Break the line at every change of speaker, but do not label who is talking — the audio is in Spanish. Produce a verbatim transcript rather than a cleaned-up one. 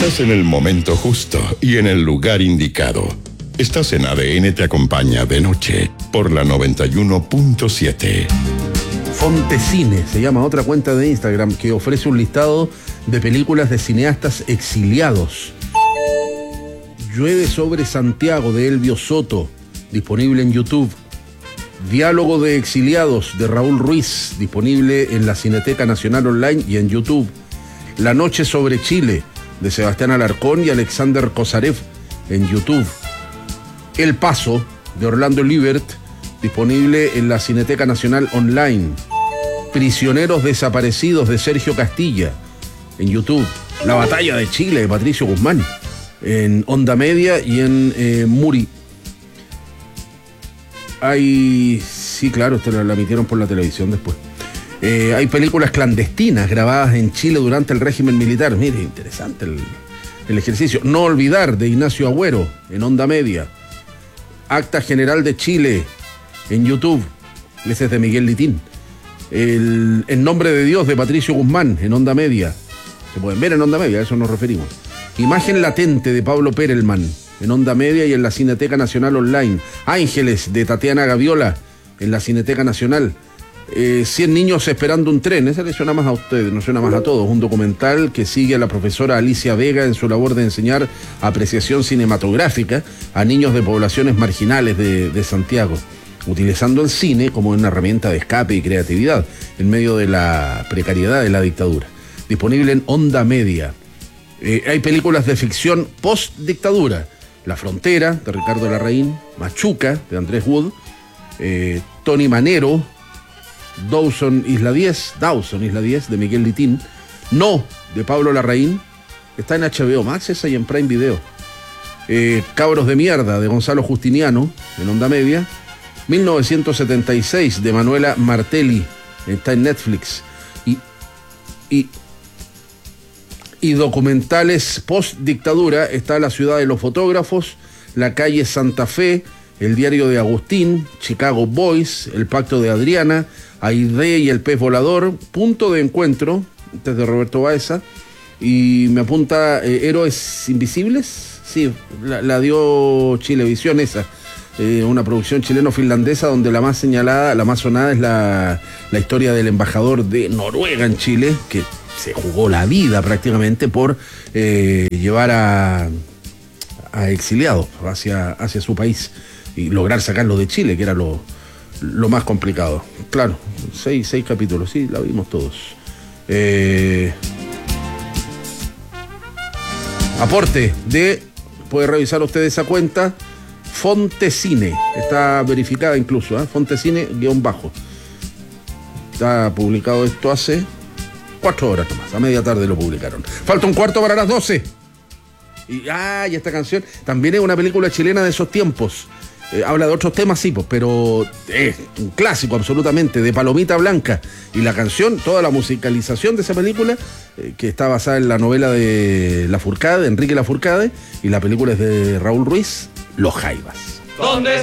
Estás en el momento justo y en el lugar indicado. Estás en A D N Te Acompaña de Noche por la noventa y uno punto siete.
Fontecine se llama otra cuenta de Instagram que ofrece un listado de películas de cineastas exiliados. Llueve sobre Santiago de Elvio Soto, disponible en YouTube. Diálogo de exiliados de Raúl Ruiz, disponible en la Cineteca Nacional Online y en YouTube. La noche sobre Chile, de Sebastián Alarcón y Alexander Kosarev, en YouTube. El Paso, de Orlando Libert, disponible en la Cineteca Nacional Online. Prisioneros desaparecidos, de Sergio Castilla, en YouTube. La batalla de Chile, de Patricio Guzmán, en Onda Media y en eh, Muri. Hay... Sí, claro, esta la, la emitieron por la televisión después. Eh, hay películas clandestinas grabadas en Chile durante el régimen militar. Mire, interesante el, el ejercicio. No olvidar, de Ignacio Agüero, en Onda Media. Acta General de Chile, en YouTube. Ese es de Miguel Litín. El En Nombre de Dios, de Patricio Guzmán, en Onda Media. Se pueden ver en Onda Media, a eso nos referimos. Imagen Latente, de Pablo Perelman, en Onda Media y en la Cineteca Nacional Online. Ángeles, de Tatiana Gaviola, en la Cineteca Nacional. Eh, cien niños esperando un tren, esa le suena más a ustedes, no suena más a todos. Un documental que sigue a la profesora Alicia Vega en su labor de enseñar apreciación cinematográfica a niños de poblaciones marginales de, de Santiago, utilizando el cine como una herramienta de escape y creatividad en medio de la precariedad de la dictadura. Disponible en Onda Media. Eh, hay películas de ficción post-dictadura. La Frontera, de Ricardo Larraín. Machuca, de Andrés Wood. Eh, Tony Manero. Dawson Isla diez, Dawson Isla diez, de Miguel Litín. No, de Pablo Larraín. Está en H B O Max esa y en Prime Video. Eh, Cabros de Mierda, de Gonzalo Justiniano, en Onda Media. mil novecientos setenta y seis, de Manuela Martelli, está en Netflix. Y, y, y documentales post-dictadura, está La Ciudad de los Fotógrafos, La Calle Santa Fe, El Diario de Agustín, Chicago Boys, El Pacto de Adriana, Aide y el Pez Volador, Punto de Encuentro, este es de Roberto Baeza, y me apunta eh, Héroes Invisibles, sí, la, la dio Chilevisión esa, eh, una producción chileno-finlandesa donde la más señalada, la más sonada es la, la historia del embajador de Noruega en Chile, que se jugó la vida prácticamente por eh, llevar a, a exiliados hacia, hacia su país y lograr sacarlo de Chile, que era lo, lo más complicado. Claro, seis, seis capítulos, sí, la vimos todos. Eh, aporte de, puede revisar usted esa cuenta, Fontecine, está verificada incluso, ¿eh? Fontecine guión bajo. Está publicado esto hace cuatro horas nomás, a media tarde lo publicaron. Falta un cuarto para las doce. Y, ah, y esta canción también es una película chilena de esos tiempos. Eh, habla de otros temas, sí, pues, pero es un clásico absolutamente, de Palomita Blanca. Y la canción, toda la musicalización de esa película, eh, que está basada en la novela de Lafourcade, de Enrique Lafourcade, y la película es de Raúl Ruiz, Los Jaivas. ¿Dónde